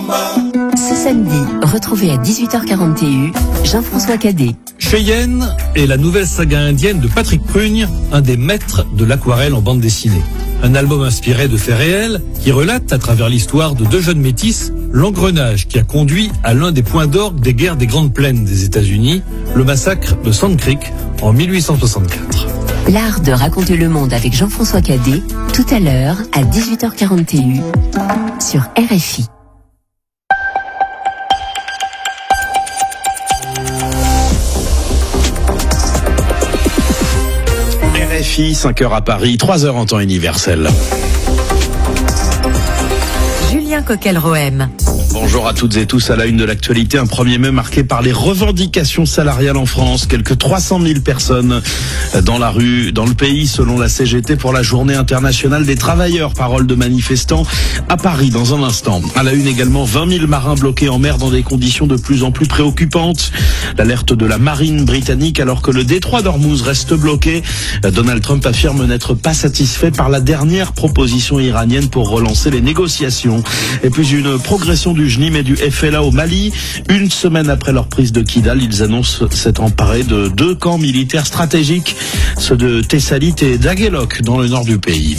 Ce samedi, retrouvez à 18h40 TU Jean-François Cadet. Cheyenne est la nouvelle saga indienne de Patrick Prugne, un des maîtres de l'aquarelle en bande dessinée. Un album inspiré de faits réels qui relate à travers l'histoire de deux jeunes métis l'engrenage qui a conduit à l'un des points d'orgue des guerres des Grandes Plaines des États-Unis, le massacre de Sand Creek en 1864. L'art de raconter le monde avec Jean-François Cadet, tout à l'heure à 18h40 TU sur RFI. RFI, 5h à Paris, 3h en temps universel. Julien Coquel-Rohem. Bonjour à toutes et tous. À la une de l'actualité, un 1er mai marqué par les revendications salariales en France. Quelques 300 000 personnes dans la rue, dans le pays, selon la CGT, pour la journée internationale des travailleurs. Parole de manifestants à Paris dans un instant. À la une également, 20 000 marins bloqués en mer dans des conditions de plus en plus préoccupantes. L'alerte de la marine britannique alors que le détroit d'Ormuz reste bloqué. Donald Trump affirme n'être pas satisfait par la dernière proposition iranienne pour relancer les négociations. Et puis une progression du JNIM et du FLA au Mali. Une semaine après leur prise de Kidal, ils annoncent s'être emparés de 2 camps militaires stratégiques, ceux de Tessalit et d'Aguelok dans le nord du pays.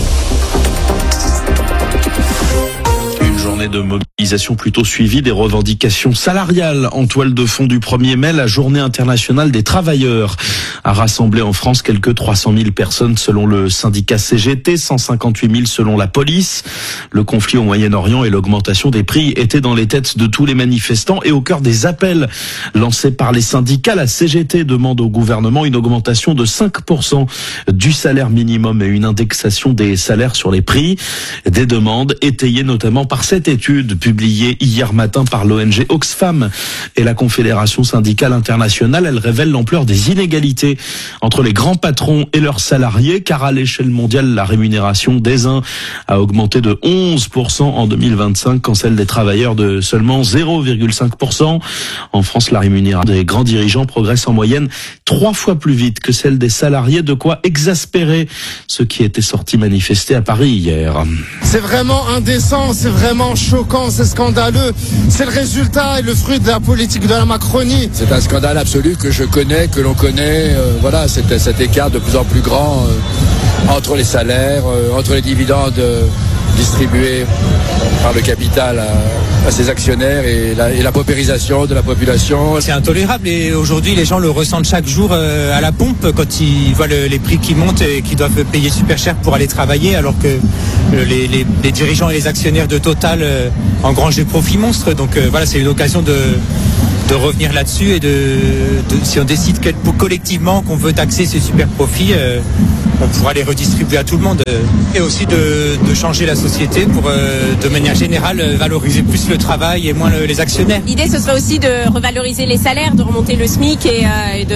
Journée de mobilisation plutôt suivie des revendications salariales. En toile de fond du 1er mai, la journée internationale des travailleurs a rassemblé en France quelques 300 000 personnes selon le syndicat CGT, 158 000 selon la police. Le conflit au Moyen-Orient et l'augmentation des prix étaient dans les têtes de tous les manifestants et au cœur des appels lancés par les syndicats. La CGT demande au gouvernement une augmentation de 5% du salaire minimum et une indexation des salaires sur les prix. Des demandes étayées notamment par cette étude publiée hier matin par l'ONG Oxfam et la Confédération syndicale internationale. Elle révèle l'ampleur des inégalités entre les grands patrons et leurs salariés, car à l'échelle mondiale, la rémunération des uns a augmenté de 11% en 2025, quand celle des travailleurs de seulement 0,5%. En France, la rémunération des grands dirigeants progresse en moyenne 3 fois plus vite que celle des salariés, de quoi exaspérer ceux qui étaient sortis manifester à Paris hier. C'est vraiment indécent, c'est vraiment choquant, c'est scandaleux. C'est le résultat et le fruit de la politique de la Macronie. C'est un scandale absolu que je connais, que l'on connaît. Voilà, c'est cet écart de plus en plus grand entre les salaires, entre les dividendes distribués par le capital à ses actionnaires et la paupérisation de la population. C'est intolérable et aujourd'hui les gens le ressentent chaque jour à la pompe quand ils voient les prix qui montent et qu'ils doivent payer super cher pour aller travailler, alors que les dirigeants et les actionnaires de Total engrangent des profits monstres. Donc voilà, c'est une occasion de revenir là-dessus et si on décide collectivement qu'on veut taxer ces super profits, on pourra les redistribuer à tout le monde, et aussi de changer la société pour de manière générale valoriser plus le travail et moins les actionnaires. L'idée, ce serait aussi de revaloriser les salaires, de remonter le SMIC et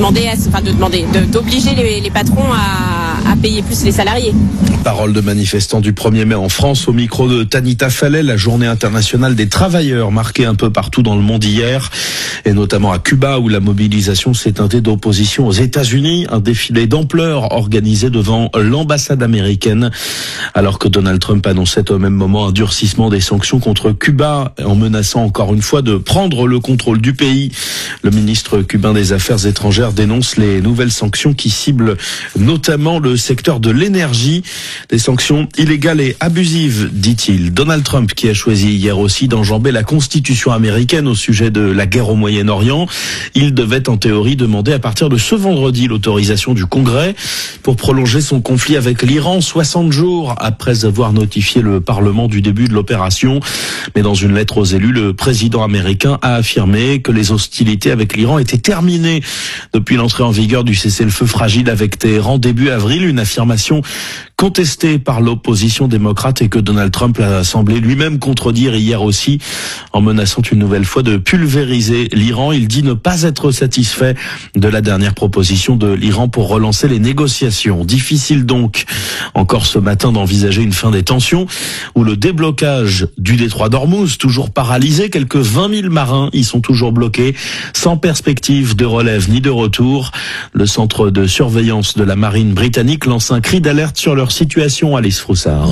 d'obliger les patrons à payer plus les salariés. Parole de manifestants du 1er mai en France, au micro de Tanita Fallet. La journée internationale des travailleurs marquée un peu partout dans le monde hier, et notamment à Cuba où la mobilisation s'est teintée d'opposition aux États-Unis. Un défilé d'ampleur organisé devant l'ambassade américaine, alors que Donald Trump annonçait au même moment un durcissement des sanctions contre Cuba, en menaçant encore une fois de prendre le contrôle du pays. Le ministre cubain des Affaires étrangères dénonce les nouvelles sanctions qui ciblent notamment le secteur de l'énergie. Des sanctions illégales et abusives, dit-il. Donald Trump, qui a choisi hier aussi d'enjamber la Constitution américaine au sujet de la guerre au Moyen-Orient. Il devait en théorie demander à partir de ce vendredi l'autorisation du Congrès pour prolonger son conflit avec l'Iran 60 jours après avoir notifié le Parlement du début de l'opération. Mais dans une lettre aux élus, le président américain a affirmé que les hostilités avec l'Iran étaient terminées depuis l'entrée en vigueur du cessez-le-feu fragile avec Téhéran début avril, une affirmation contesté par l'opposition démocrate et que Donald Trump a semblé lui-même contredire hier aussi en menaçant une nouvelle fois de pulvériser l'Iran. Il dit ne pas être satisfait de la dernière proposition de l'Iran pour relancer les négociations. Difficile donc encore ce matin d'envisager une fin des tensions ou le déblocage du détroit d'Ormuz, toujours paralysé. Quelques 20 000 marins y sont toujours bloqués, sans perspective de relève ni de retour. Le centre de surveillance de la marine britannique lance un cri d'alerte sur leur situation. Alice Froussard.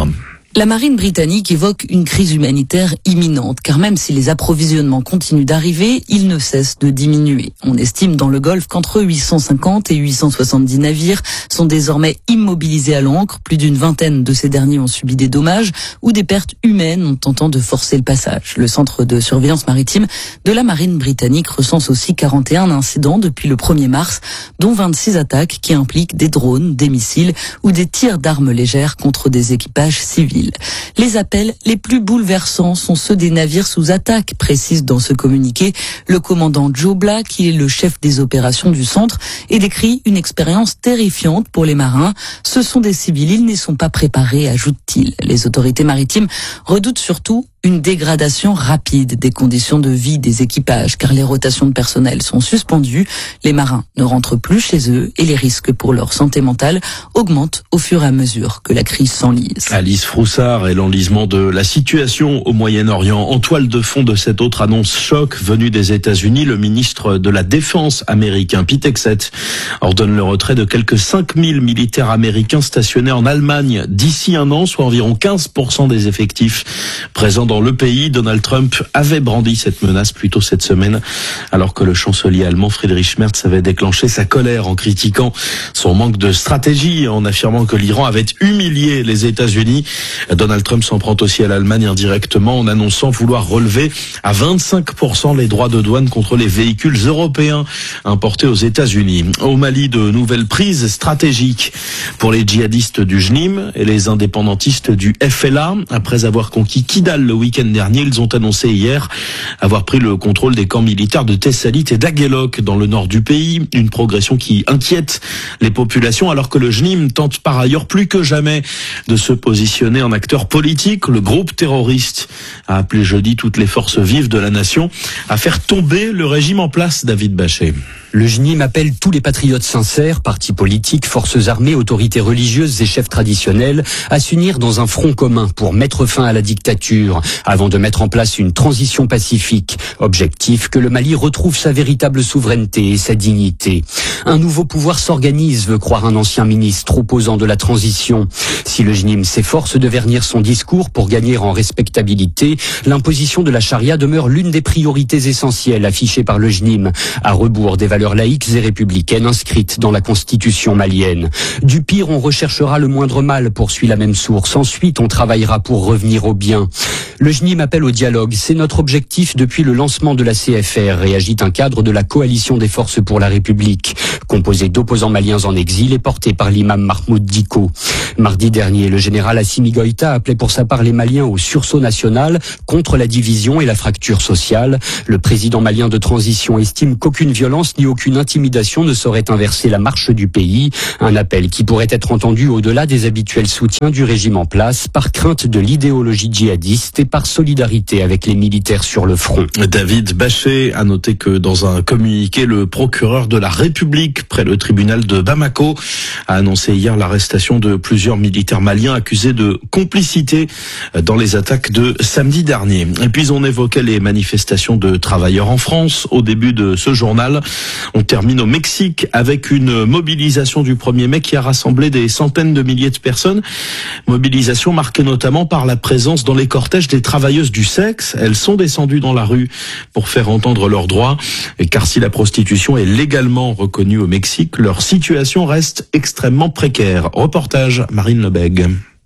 La marine britannique évoque une crise humanitaire imminente, car même si les approvisionnements continuent d'arriver, ils ne cessent de diminuer. On estime dans le Golfe qu'entre 850 et 870 navires sont désormais immobilisés à l'ancre. Plus d'une vingtaine de ces derniers ont subi des dommages ou des pertes humaines en tentant de forcer le passage. Le centre de surveillance maritime de la marine britannique recense aussi 41 incidents depuis le 1er mars, dont 26 attaques qui impliquent des drones, des missiles ou des tirs d'armes légères contre des équipages civils. Les appels les plus bouleversants sont ceux des navires sous attaque, précise dans ce communiqué le commandant Joe Black, qui est le chef des opérations du centre, et décrit une expérience terrifiante pour les marins. Ce sont des civils, ils n'y sont pas préparés, ajoute-t-il. Les autorités maritimes redoutent surtout une dégradation rapide des conditions de vie des équipages, car les rotations de personnel sont suspendues, les marins ne rentrent plus chez eux et les risques pour leur santé mentale augmentent au fur et à mesure que la crise s'enlise. Alice Froussard et l'enlisement de la situation au Moyen-Orient. En toile de fond de cette autre annonce choc venue des États-Unis, le ministre de la Défense américain, Pete Hegseth, ordonne le retrait de quelques 5000 militaires américains stationnés en Allemagne d'ici un an, soit environ 15% des effectifs présents dans le pays. Donald Trump avait brandi cette menace plus tôt cette semaine, alors que le chancelier allemand Friedrich Merz avait déclenché sa colère en critiquant son manque de stratégie, en affirmant que l'Iran avait humilié les États-Unis. Donald Trump s'en prend aussi à l'Allemagne indirectement en annonçant vouloir relever à 25% les droits de douane contre les véhicules européens importés aux États-Unis. Au Mali, de nouvelles prises stratégiques pour les djihadistes du JNIM et les indépendantistes du FLA. Après avoir conquis Kidal le week-end dernier, ils ont annoncé hier avoir pris le contrôle des camps militaires de Tessalit et d'Aguelok dans le nord du pays. Une progression qui inquiète les populations, alors que le JNIM tente par ailleurs plus que jamais de se positionner en acteur politique. Le groupe terroriste a appelé jeudi toutes les forces vives de la nation à faire tomber le régime en place. David Bachet. Le JNIM appelle tous les patriotes sincères, partis politiques, forces armées, autorités religieuses et chefs traditionnels à s'unir dans un front commun pour mettre fin à la dictature, avant de mettre en place une transition pacifique. Objectif, que le Mali retrouve sa véritable souveraineté et sa dignité. Un nouveau pouvoir s'organise, veut croire un ancien ministre opposant de la transition. Si le JNIM s'efforce de vernir son discours pour gagner en respectabilité, l'imposition de la charia demeure l'une des priorités essentielles affichées par le JNIM, à rebours des valeurs laïques et républicaines inscrites dans la constitution malienne. Du pire, on recherchera le moindre mal, poursuit la même source. Ensuite, on travaillera pour revenir au bien. Le JNIM appelle au dialogue. C'est notre objectif depuis le lancement de la CFR, réagit un cadre de la coalition des forces pour la République, composé d'opposants maliens en exil et porté par l'imam Mahmoud Diko. Mardi dernier, le général Assimi Goïta appelait pour sa part les Maliens au sursaut national contre la division et la fracture sociale. Le président malien de transition estime qu'aucune violence ni aucune intimidation ne saurait inverser la marche du pays. Un appel qui pourrait être entendu au-delà des habituels soutiens du régime en place, par crainte de l'idéologie djihadiste et par solidarité avec les militaires sur le front. David Bachet a noté que dans un communiqué, le procureur de la République près le tribunal de Bamako a annoncé hier l'arrestation de plusieurs militaires maliens accusés de complicité dans les attaques de samedi dernier. Et puis on évoquait les manifestations de travailleurs en France au début de ce journal. On termine au Mexique avec une mobilisation du 1er mai qui a rassemblé des centaines de milliers de personnes. Mobilisation marquée notamment par la présence dans les cortèges des travailleuses du sexe. Elles sont descendues dans la rue pour faire entendre leurs droits. Car si la prostitution est légalement reconnue au Mexique, leur situation reste extrêmement précaire. Reportage Marine Lebègue.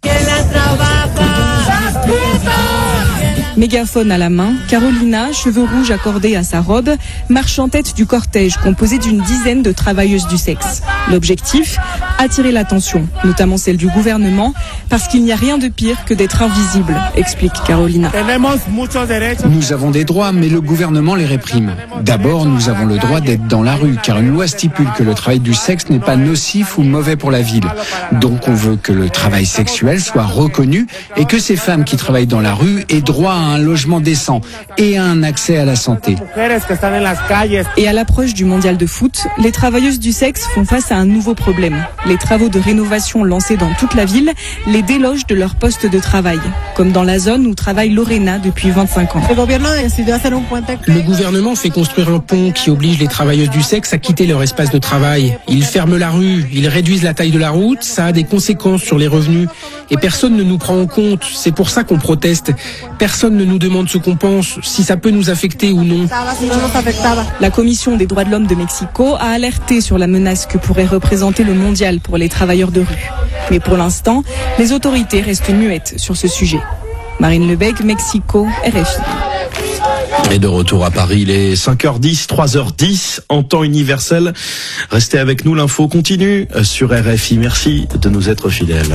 Mégaphone à la main, Carolina, cheveux rouges accordés à sa robe, marche en tête du cortège composé d'une dizaine de travailleuses du sexe. L'objectif, attirer l'attention, notamment celle du gouvernement, parce qu'il n'y a rien de pire que d'être invisible, explique Carolina. Nous avons des droits, mais le gouvernement les réprime. D'abord, nous avons le droit d'être dans la rue, car une loi stipule que le travail du sexe n'est pas nocif ou mauvais pour la ville. Donc on veut que le travail sexuel soit reconnu et que ces femmes qui travaillent dans la rue aient droit à un logement décent et à un accès à la santé. Et à l'approche du mondial de foot, les travailleuses du sexe font face à un nouveau problème. les travaux de rénovation lancés dans toute la ville les délogent de leur poste de travail, comme dans la zone où travaille Lorena depuis 25 ans. Le gouvernement fait construire un pont qui oblige les travailleuses du sexe à quitter leur espace de travail. Ils ferment la rue, ils réduisent la taille de la route, ça a des conséquences sur les revenus. Et personne ne nous prend en compte, c'est pour ça qu'on proteste. Personne ne nous demande ce qu'on pense, si ça peut nous affecter ou non. La Commission des droits de l'homme de Mexico a alerté sur la menace que pourrait représenter le mondial pour les travailleurs de rue. Mais pour l'instant, les autorités restent muettes sur ce sujet. Marine Lebecq, Mexico, RFI. Et de retour à Paris, il est 5h10, 3h10 en temps universel. Restez avec nous, l'info continue sur RFI. Merci de nous être fidèles.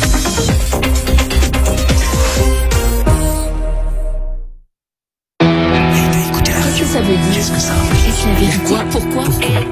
Qu'est-ce que ça veut dire? Qu'est-ce que ça veut dire? Est-ce la vérité? Pourquoi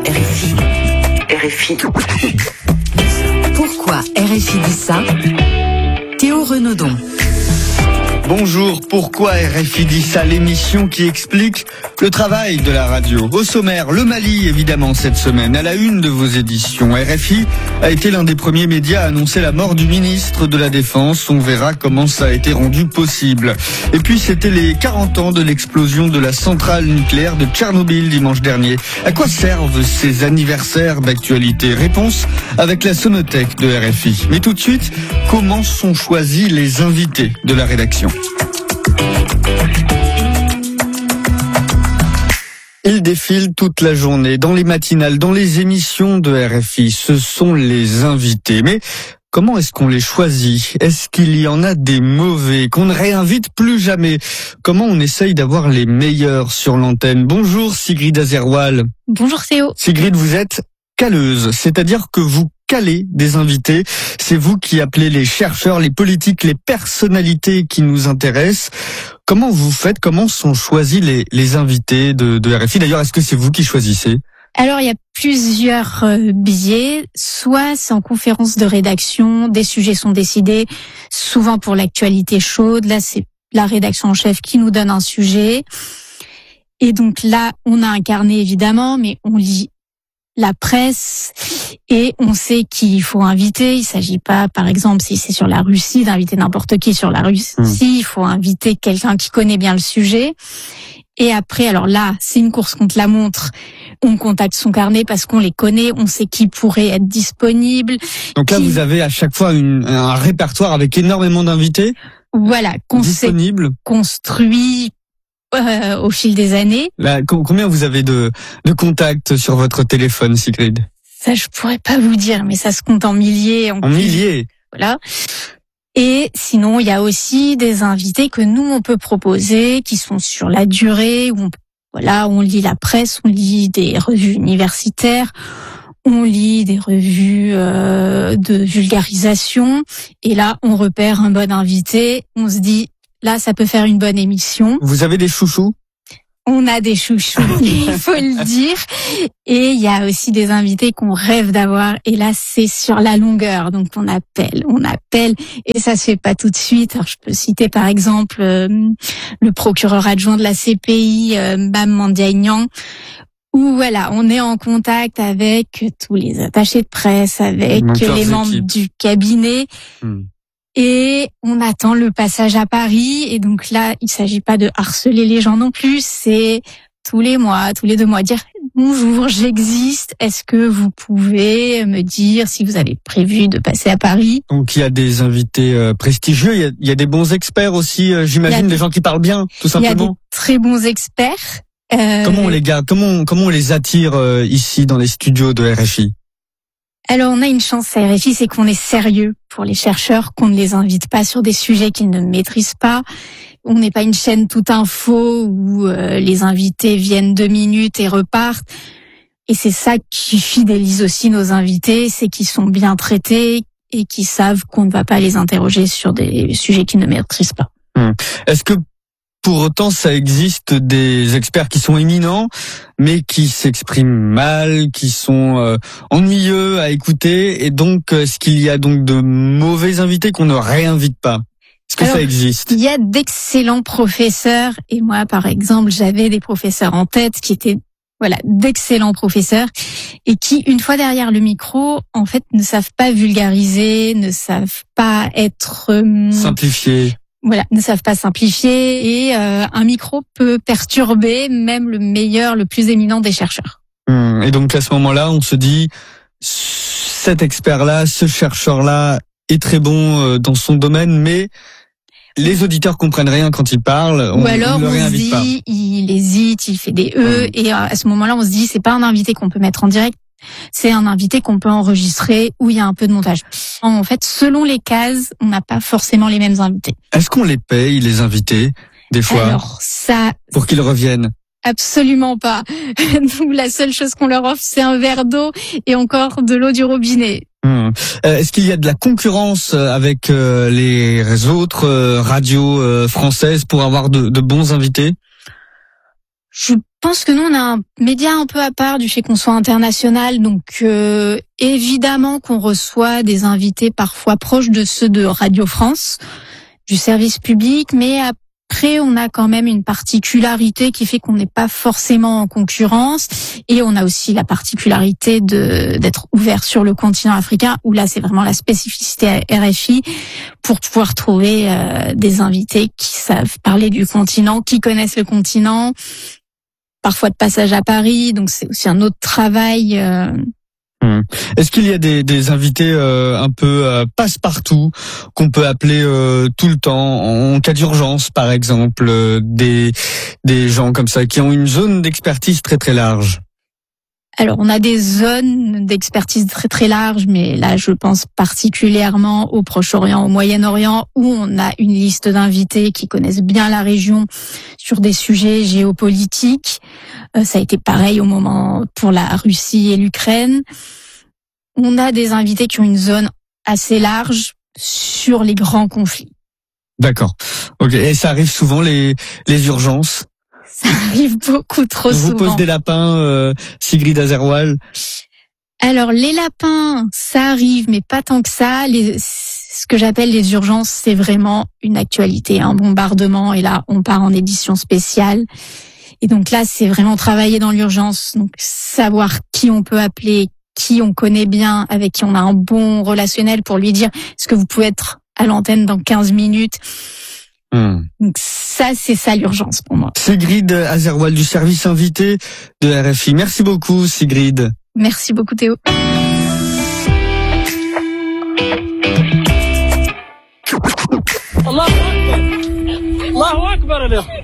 RFI. Pourquoi RFI dit ça? Théo Renaudon. Bonjour, pourquoi RFI dit ça, l'émission qui explique le travail de la radio. Au sommaire, le Mali, évidemment, cette semaine, à la une de vos éditions. RFI a été l'un des premiers médias à annoncer la mort du ministre de la Défense. On verra comment ça a été rendu possible. Et puis, c'était les 40 ans de l'explosion de la centrale nucléaire de Tchernobyl dimanche dernier. À quoi servent ces anniversaires d'actualité? Réponse avec la sonothèque de RFI. Mais tout de suite, comment sont choisis les invités de la rédaction? Ils défilent toute la journée, dans les matinales, dans les émissions de RFI. Ce sont les invités. Mais comment est-ce qu'on les choisit? Est-ce qu'il y en a des mauvais, qu'on ne réinvite plus jamais? Comment on essaye d'avoir les meilleurs sur l'antenne? Bonjour Sigrid Azerwal. Bonjour Théo. Sigrid, vous êtes caleuse, c'est-à-dire que vous calez des invités. C'est vous qui appelez les chercheurs, les politiques, les personnalités qui nous intéressent. Comment vous faites? Comment sont choisis les invités de RFI? D'ailleurs, est-ce que c'est vous qui choisissez? Alors, il y a plusieurs biais. Soit c'est en conférence de rédaction, des sujets sont décidés, souvent pour l'actualité chaude. Là, c'est la rédaction en chef qui nous donne un sujet. Et donc là, on a un carnet évidemment, mais on lit la presse et on sait qui il faut inviter. Il s'agit pas, par exemple, si c'est sur la Russie, d'inviter n'importe qui sur la Russie. Il faut inviter quelqu'un qui connaît bien le sujet. Et après, alors là, c'est une course contre la montre. On contacte son carnet parce qu'on les connaît, on sait qui pourrait être disponible. Donc là, vous avez à chaque fois un répertoire avec énormément d'invités. Voilà, qu'on s'est construit au fil des années. Là, combien vous avez de contacts sur votre téléphone, Sigrid? Ça, je pourrais pas vous dire, mais ça se compte en milliers. En milliers. Voilà. Et sinon, il y a aussi des invités que nous, on peut proposer, qui sont sur la durée, où on lit la presse, on lit des revues universitaires, on lit des revues de vulgarisation. Et là, on repère un bon invité, on se dit, là, ça peut faire une bonne émission. Vous avez des chouchous? On a des chouchous, il faut le dire. Et il y a aussi des invités qu'on rêve d'avoir. Et là, c'est sur la longueur. Donc, on appelle. Et ça se fait pas tout de suite. Alors, je peux citer, par exemple, le procureur adjoint de la CPI, Mme Mandiaïnian, où voilà, on est en contact avec tous les attachés de presse, avec les membres du cabinet. Et on attend le passage à Paris. Et donc là, il s'agit pas de harceler les gens non plus. C'est tous les 2 mois, dire bonjour, j'existe. Est-ce que vous pouvez me dire si vous avez prévu de passer à Paris? Donc il y a des invités prestigieux. Il y a des bons experts aussi. J'imagine des gens qui parlent bien, tout simplement. Il y a des très bons experts. Comment on les garde? Comment on les attire ici dans les studios de RFI? Alors, on a une chance à RFI, c'est qu'on est sérieux pour les chercheurs, qu'on ne les invite pas sur des sujets qu'ils ne maîtrisent pas. On n'est pas une chaîne toute info où les invités viennent 2 minutes et repartent. Et c'est ça qui fidélise aussi nos invités, c'est qu'ils sont bien traités et qu'ils savent qu'on ne va pas les interroger sur des sujets qu'ils ne maîtrisent pas. Est-ce que pour autant, ça existe des experts qui sont éminents, mais qui s'expriment mal, qui sont ennuyeux à écouter, et donc est-ce qu'il y a donc de mauvais invités qu'on ne réinvite pas? Est-ce que ça existe? Il y a d'excellents professeurs, et moi, par exemple, j'avais des professeurs en tête qui étaient Voilà, d'excellents professeurs et qui, une fois derrière le micro, en fait, ne savent pas vulgariser, ne savent pas être simplifiés. Voilà, ne savent pas simplifier et un micro peut perturber même le meilleur, le plus éminent des chercheurs. Et donc à ce moment-là, on se dit, cet expert-là, ce chercheur-là est très bon dans son domaine, mais les auditeurs comprennent rien quand il parle. Ou alors on se dit, il hésite, il fait des et à ce moment-là, on se dit, c'est pas un invité qu'on peut mettre en direct. C'est un invité qu'on peut enregistrer où il y a un peu de montage. En fait, selon les cases, on n'a pas forcément les mêmes invités. Est-ce qu'on les paye, les invités, des fois, alors, ça, pour qu'ils reviennent? Absolument pas. Nous, la seule chose qu'on leur offre, c'est un verre d'eau et encore de l'eau du robinet. Est-ce qu'il y a de la concurrence avec les autres radios françaises pour avoir de bons invités? Je pense que nous, on a un média un peu à part du fait qu'on soit international. Donc, évidemment qu'on reçoit des invités parfois proches de ceux de Radio France, du service public, mais après, on a quand même une particularité qui fait qu'on n'est pas forcément en concurrence. Et on a aussi la particularité d'être ouvert sur le continent africain, où là, c'est vraiment la spécificité à RFI, pour pouvoir trouver des invités qui savent parler du continent, qui connaissent le continent, parfois de passage à Paris, donc c'est aussi un autre travail. Est-ce qu'il y a des invités un peu passe-partout qu'on peut appeler tout le temps en cas d'urgence, par exemple, des gens comme ça qui ont une zone d'expertise très très large? Alors, on a des zones d'expertise très très larges, mais là, je pense particulièrement au Proche-Orient, au Moyen-Orient, où on a une liste d'invités qui connaissent bien la région sur des sujets géopolitiques. Ça a été pareil au moment pour la Russie et l'Ukraine. On a des invités qui ont une zone assez large sur les grands conflits. D'accord. Ok. Et ça arrive souvent les urgences? Ça arrive beaucoup trop souvent. On vous pose des lapins, Sigrid Azerwal? Alors, les lapins, ça arrive, mais pas tant que ça. Ce que j'appelle les urgences, c'est vraiment une actualité, un bombardement. Et là, on part en édition spéciale. Et donc là, c'est vraiment travailler dans l'urgence. Donc, savoir qui on peut appeler, qui on connaît bien, avec qui on a un bon relationnel pour lui dire, est-ce que vous pouvez être à l'antenne dans 15 minutes? Donc ça, c'est ça l'urgence pour moi. Sigrid Azerwal du service invité de RFI. Merci beaucoup, Sigrid. Merci beaucoup, Théo. Allahu Akbar. Allahu Akbar.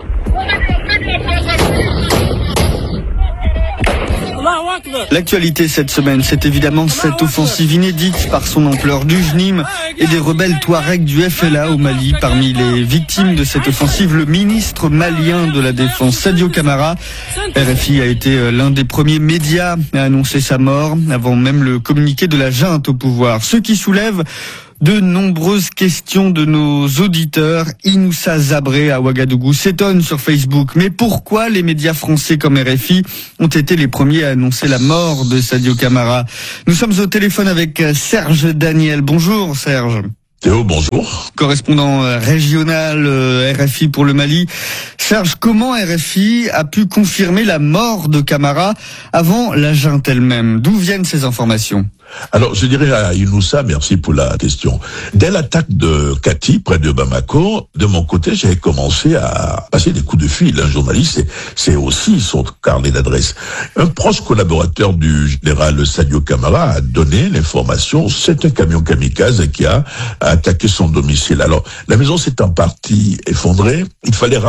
L'actualité cette semaine, c'est évidemment cette offensive inédite par son ampleur du JNIM et des rebelles Touaregs du FLA au Mali. Parmi les victimes de cette offensive, le ministre malien de la Défense, Sadio Camara. RFI a été l'un des premiers médias à annoncer sa mort, avant même le communiqué de la junte au pouvoir. Ce qui soulève de nombreuses questions de nos auditeurs. Inoussa Zabré à Ouagadougou s'étonne sur Facebook. Mais pourquoi les médias français comme RFI ont été les premiers à annoncer la mort de Sadio Camara? Nous sommes au téléphone avec Serge Daniel. Bonjour Serge. Théo, bonjour. Correspondant régional RFI pour le Mali. Serge, comment RFI a pu confirmer la mort de Camara avant la junte elle-même? D'où viennent ces informations? Alors, je dirais à Inoussa, merci pour la question. Dès l'attaque de Kati, près de Bamako, de mon côté, j'avais commencé à passer des coups de fil. Un journaliste, c'est aussi son carnet d'adresse. Un proche collaborateur du général Sadio Camara a donné l'information. C'est un camion kamikaze qui a attaqué son domicile. Alors, la maison s'est en partie effondrée. Il fallait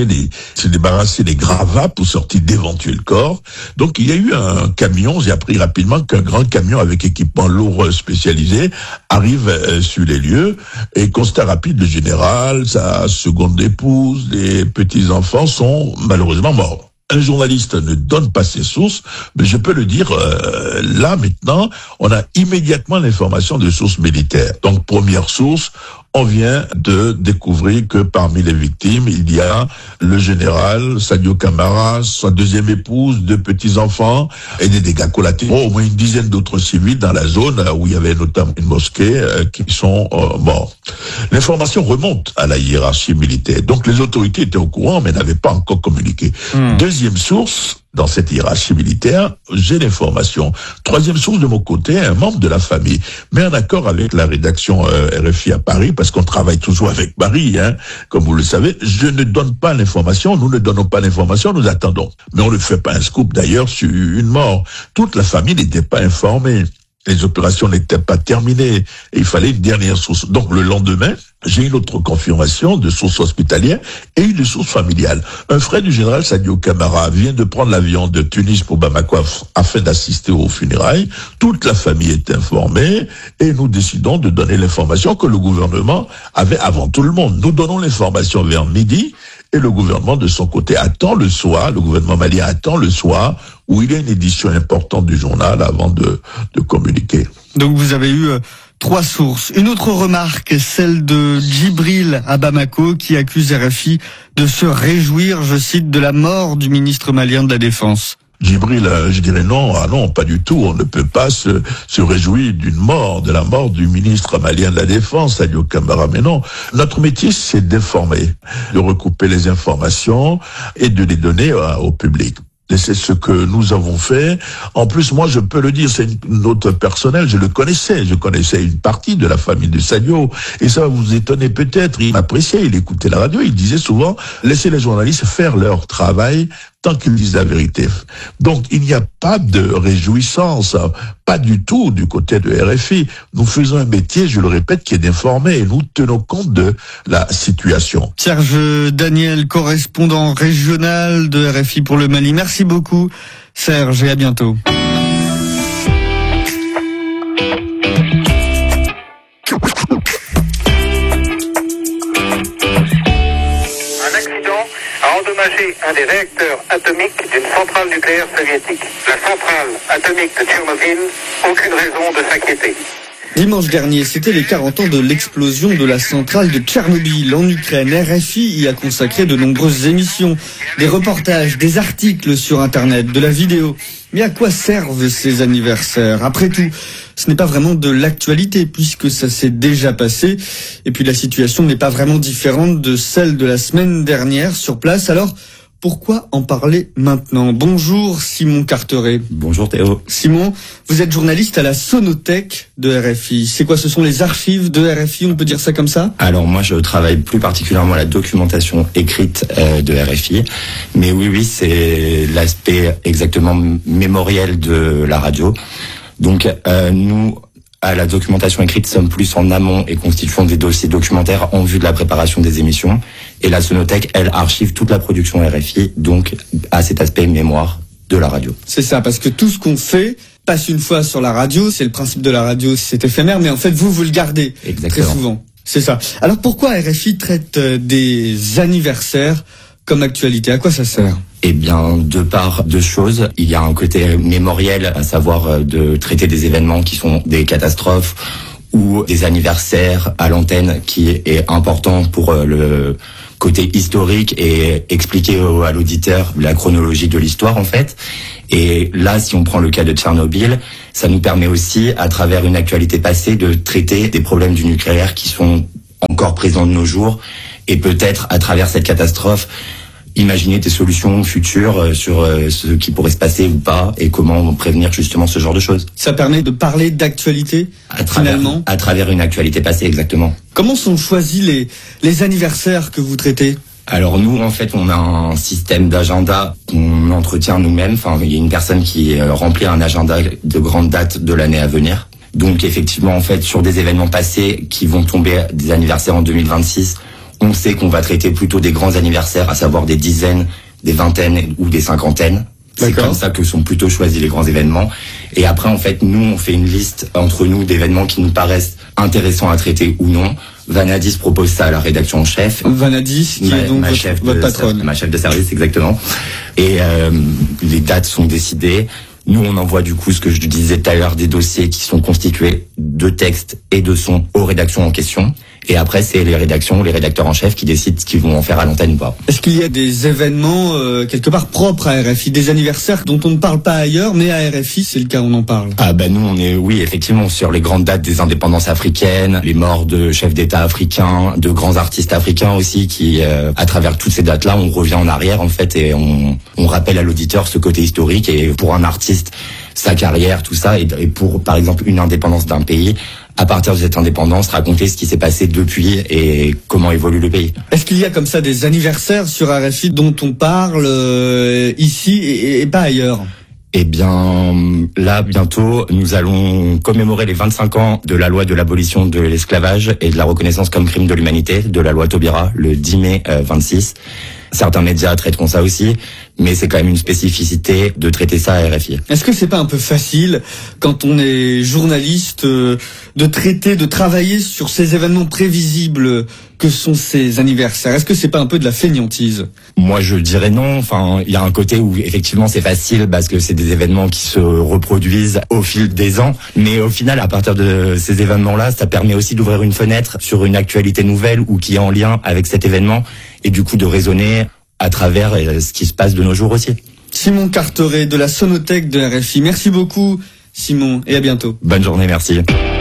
se débarrasser des gravats pour sortir d'éventuels corps. Donc, il y a eu un camion. J'ai appris rapidement qu'un grand camion avec équipement lourd spécialisé arrive sur les lieux et constat rapide, le général, sa seconde épouse, les petits-enfants sont malheureusement morts. Un journaliste ne donne pas ses sources, mais je peux le dire, là maintenant, on a immédiatement l'information de sources militaires. Donc première source, on vient de découvrir que parmi les victimes, il y a le général Sadio Camara, sa deuxième épouse, 2 petits-enfants et des dégâts collatéraux. Au moins une dizaine d'autres civils dans la zone où il y avait notamment une mosquée qui sont morts. L'information remonte à la hiérarchie militaire. Donc les autorités étaient au courant mais n'avaient pas encore communiqué. Deuxième source, dans cette hiérarchie militaire, j'ai l'information. Troisième source de mon côté, un membre de la famille, mais en accord avec la rédaction RFI à Paris, parce qu'on travaille toujours avec Paris, comme vous le savez, je ne donne pas l'information, nous ne donnons pas l'information, nous attendons. Mais on ne fait pas un scoop d'ailleurs sur une mort. Toute la famille n'était pas informée. Les opérations n'étaient pas terminées. Et il fallait une dernière source. Donc le lendemain, j'ai une autre confirmation de source hospitalière et une source familiale. Un frère du général Sadio Camara vient de prendre l'avion de Tunis pour Bamako afin d'assister aux funérailles. Toute la famille est informée et nous décidons de donner l'information que le gouvernement avait avant tout le monde. Nous donnons l'information vers midi et le gouvernement de son côté attend le soir, le gouvernement malien attend le soir où il y a une édition importante du journal avant de communiquer. Donc vous avez eu 3 sources. Une autre remarque, celle de Djibril à Bamako, qui accuse RFI de se réjouir, je cite, de la mort du ministre malien de la Défense. Djibril, je dirais non, pas du tout. On ne peut pas se réjouir de la mort du ministre malien de la Défense, Sadio Camara. Mais non, notre métier, c'est d'informer, de recouper les informations et de les donner au public. Et c'est ce que nous avons fait. En plus, moi, je peux le dire, c'est une note personnelle. Je connaissais une partie de la famille de Sadio. Et ça va vous étonner peut-être. Il m'appréciait, il écoutait la radio. Il disait souvent, laissez les journalistes faire leur travail tant qu'ils disent la vérité. Donc, il n'y a pas de réjouissance, pas du tout du côté de RFI. Nous faisons un métier, je le répète, qui est d'informer et nous tenons compte de la situation. Serge Daniel, correspondant régional de RFI pour le Mali. Merci beaucoup, Serge, et à bientôt. Un des réacteurs atomiques d'une centrale nucléaire soviétique. La centrale atomique de Tchernobyl, aucune raison de s'inquiéter. Dimanche dernier, c'était les 40 ans de l'explosion de la centrale de Tchernobyl en Ukraine. RFI y a consacré de nombreuses émissions, des reportages, des articles sur Internet, de la vidéo. Mais à quoi servent ces anniversaires ? Après tout, ce n'est pas vraiment de l'actualité puisque ça s'est déjà passé. Et puis la situation n'est pas vraiment différente de celle de la semaine dernière sur place. Alors, pourquoi en parler maintenant ? Bonjour Simon Carteret. Bonjour Théo. Simon, vous êtes journaliste à la Sonothèque de RFI. C'est quoi ? Ce sont les archives de RFI, on peut dire ça comme ça ? Alors moi je travaille plus particulièrement à la documentation écrite de RFI. Mais oui, c'est l'aspect exactement mémoriel de la radio. Donc nous, à la documentation écrite, sommes plus en amont et constituons des dossiers documentaires en vue de la préparation des émissions. Et la Sonothèque, elle, archive toute la production RFI, donc à cet aspect mémoire de la radio. C'est ça, parce que tout ce qu'on fait passe une fois sur la radio, c'est le principe de la radio, c'est éphémère, mais en fait, vous le gardez. Exactement. Très souvent. C'est ça. Alors pourquoi RFI traite des anniversaires comme actualité ? À quoi ça sert ? Eh bien, de par deux choses. Il y a un côté mémoriel, à savoir de traiter des événements qui sont des catastrophes ou des anniversaires à l'antenne, qui est important pour le côté historique et expliquer à l'auditeur la chronologie de l'histoire, en fait. Et là, si on prend le cas de Tchernobyl, ça nous permet aussi, à travers une actualité passée, de traiter des problèmes du nucléaire qui sont encore présents de nos jours. Et peut-être, à travers cette catastrophe, imaginer des solutions futures sur ce qui pourrait se passer ou pas et comment prévenir justement ce genre de choses. Ça permet de parler d'actualité, finalement. À travers une actualité passée, exactement. Comment sont choisis les anniversaires que vous traitez ? Alors nous, en fait, on a un système d'agenda qu'on entretient nous-mêmes. Enfin, il y a une personne qui remplit un agenda de grandes dates de l'année à venir. Donc effectivement, en fait, sur des événements passés qui vont tomber des anniversaires en 2026, on sait qu'on va traiter plutôt des grands anniversaires, à savoir des dizaines, des vingtaines ou des cinquantaines. C'est comme ça que sont plutôt choisis les grands événements. Et après, en fait, nous, on fait une liste entre nous d'événements qui nous paraissent intéressants à traiter ou non. Vanadis propose ça à la rédaction en chef. Vanadis, qui est donc votre patronne. Ma chef de service, exactement. Et les dates sont décidées. Nous, on envoie du coup, ce que je disais tout à l'heure, des dossiers qui sont constitués de textes et de sons aux rédactions en question. Et après, c'est les rédactions, les rédacteurs en chef qui décident ce qu'ils vont en faire à l'antenne ou pas. Est-ce qu'il y a des événements quelque part propres à RFI, des anniversaires dont on ne parle pas ailleurs, mais à RFI, c'est le cas, on en parle? Ah ben nous, on est, oui, effectivement, sur les grandes dates des indépendances africaines, les morts de chefs d'État africains, de grands artistes africains aussi, qui, à travers toutes ces dates-là, on revient en arrière en fait et on rappelle à l'auditeur ce côté historique. Et pour un artiste, sa carrière, tout ça, et pour, par exemple, une indépendance d'un pays, à partir de cette indépendance, raconter ce qui s'est passé depuis et comment évolue le pays. Est-ce qu'il y a comme ça des anniversaires sur RFI dont on parle ici et pas ailleurs? Eh bien, là, bientôt, nous allons commémorer les 25 ans de la loi de l'abolition de l'esclavage et de la reconnaissance comme crime de l'humanité, de la loi Taubira, le 10 mai 26. Certains médias traiteront ça aussi, mais c'est quand même une spécificité de traiter ça à RFI. Est-ce que c'est pas un peu facile, quand on est journaliste, de traiter, de travailler sur ces événements prévisibles que sont ces anniversaires? Est-ce que c'est pas un peu de la fainéantise? Moi, je dirais non. Enfin, il y a un côté où effectivement c'est facile parce que c'est des événements qui se reproduisent au fil des ans. Mais au final, à partir de ces événements-là, ça permet aussi d'ouvrir une fenêtre sur une actualité nouvelle ou qui est en lien avec cet événement et du coup de raisonner à travers ce qui se passe de nos jours aussi. Simon Carteret de la Sonothèque de RFI. Merci beaucoup, Simon, et à bientôt. Bonne journée, merci.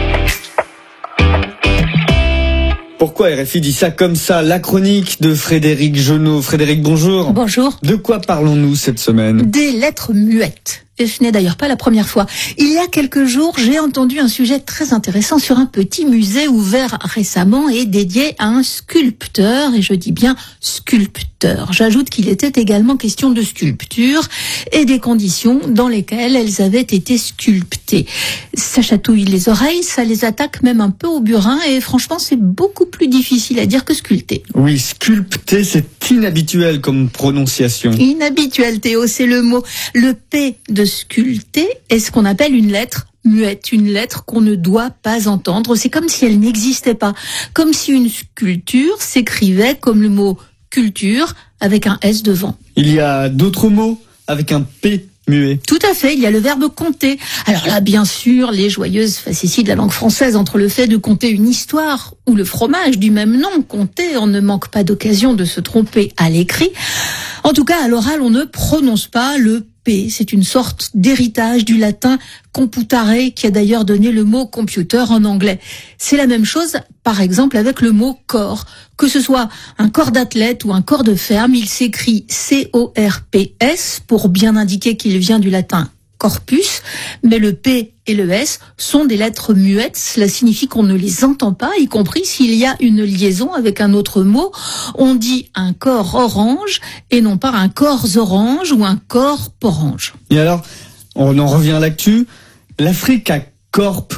Pourquoi RFI dit ça comme ça? La chronique de Frédéric Genot. Frédéric, bonjour. Bonjour. De quoi parlons-nous cette semaine? Des lettres muettes. Et ce n'est d'ailleurs pas la première fois. Il y a quelques jours, j'ai entendu un sujet très intéressant sur un petit musée ouvert récemment et dédié à un sculpteur, et je dis bien sculpteur. J'ajoute qu'il était également question de sculpture et des conditions dans lesquelles elles avaient été sculptées. Ça chatouille les oreilles, ça les attaque même un peu au burin, et franchement, c'est beaucoup plus difficile à dire que sculpter. Oui, sculpter, c'est inhabituel comme prononciation. Inhabituel, Théo, c'est le mot. Le P de sculpter est ce qu'on appelle une lettre muette, une lettre qu'on ne doit pas entendre. C'est comme si elle n'existait pas, comme si une sculpture s'écrivait comme le mot culture avec un S devant. Il y a d'autres mots avec un P muet. Tout à fait, il y a le verbe compter. Alors là, bien sûr, les joyeuses facéties de la langue française entre le fait de compter une histoire ou le fromage du même nom, compter, on ne manque pas d'occasion de se tromper à l'écrit. En tout cas, à l'oral, on ne prononce pas le P. C'est une sorte d'héritage du latin computare, qui a d'ailleurs donné le mot computer en anglais. C'est la même chose, par exemple, avec le mot corps. Que ce soit un corps d'athlète ou un corps de ferme, il s'écrit C-O-R-P-S pour bien indiquer qu'il vient du latin corpus, mais le P et le S sont des lettres muettes. Cela signifie qu'on ne les entend pas, y compris s'il y a une liaison avec un autre mot. On dit un corps orange et non pas un corps orange ou un corps orange. Et alors, on en revient à l'actu. L'Afrique a corps.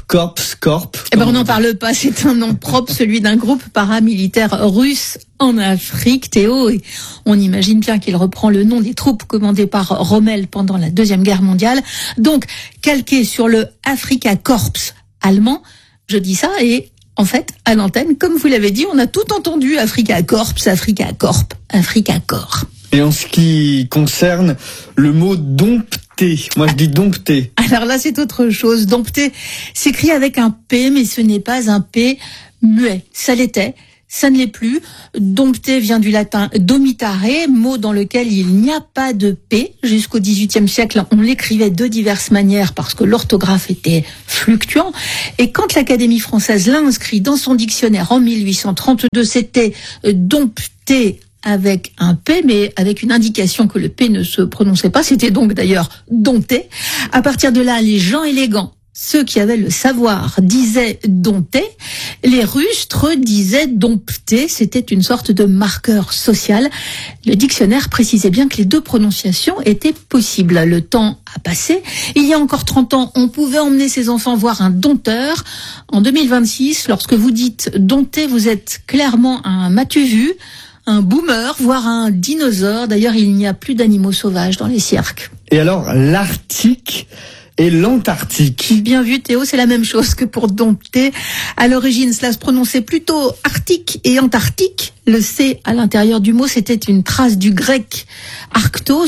Eh ben, on n'en parle pas, c'est un nom propre, celui d'un groupe paramilitaire russe en Afrique, Théo, et on imagine bien qu'il reprend le nom des troupes commandées par Rommel pendant la Deuxième Guerre mondiale. Donc, calqué sur le Afrika Korps allemand, je dis ça, et en fait, à l'antenne, comme vous l'avez dit, on a tout entendu, Afrika Korps, Afrika Corp, Afrika Corps. Et en ce qui concerne le mot dompter, moi je dis dompter. Alors là, c'est autre chose. Dompter s'écrit avec un P, mais ce n'est pas un P muet. Ça l'était, ça ne l'est plus. Dompter vient du latin domitare, mot dans lequel il n'y a pas de P. Jusqu'au XVIIIe siècle, on l'écrivait de diverses manières parce que l'orthographe était fluctuant. Et quand l'Académie française l'a inscrit dans son dictionnaire en 1832, c'était dompter avec un P, mais avec une indication que le P ne se prononçait pas. C'était donc d'ailleurs dompter. À partir de là, les gens élégants, ceux qui avaient le savoir, disaient dompter. Les rustres disaient dompter. C'était une sorte de marqueur social. Le dictionnaire précisait bien que les deux prononciations étaient possibles. Le temps a passé. Il y a encore 30 ans, on pouvait emmener ses enfants voir un dompteur. En 2026, lorsque vous dites dompter, vous êtes clairement un m'as-tu-vu, un boomer, voire un dinosaure. D'ailleurs, il n'y a plus d'animaux sauvages dans les cirques. Et alors, l'Arctique et l'Antarctique. Bien vu, Théo, c'est la même chose que pour dompter. À l'origine, cela se prononçait plutôt arctique et antarctique. Le C à l'intérieur du mot, c'était une trace du grec arctos ou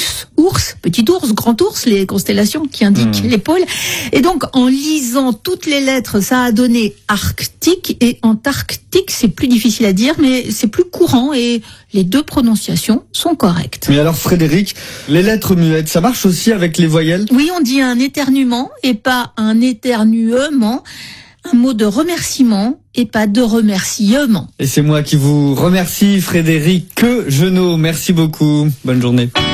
ours, petit ours, grand ours, les constellations qui indiquent les pôles. Et donc, en lisant toutes les lettres, ça a donné Arctique et Antarctique. C'est plus difficile à dire, mais c'est plus courant et les deux prononciations sont correctes. Mais alors Frédéric, les lettres muettes, ça marche aussi avec les voyelles? Oui, on dit un éternuement et pas un éternuement. Un mot de remerciement et pas de remerciement. Et c'est moi qui vous remercie, Frédéric Genot. Merci beaucoup. Bonne journée.